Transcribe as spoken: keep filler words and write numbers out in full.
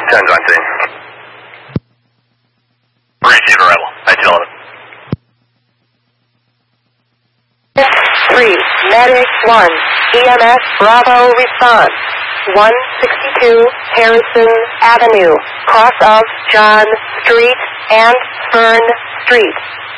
ten twenty. Receive arrival. nineteen eleven. three, Medic one, E M S Bravo response. one sixty-two Harrison Avenue, cross of John Street and Fern Street.